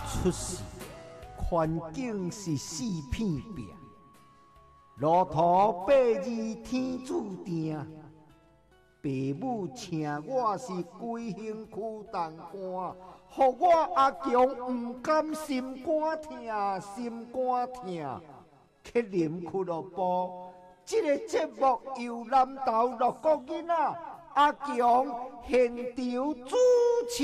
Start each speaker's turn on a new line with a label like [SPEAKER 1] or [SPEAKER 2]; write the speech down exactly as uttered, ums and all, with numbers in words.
[SPEAKER 1] 出世，环境是四片壁，路途八字天注定。父母请我是规身躯重担，互我阿强毋甘心肝疼，心肝疼。克林俱乐部，这个节目由南投六个囡仔阿强现场主持。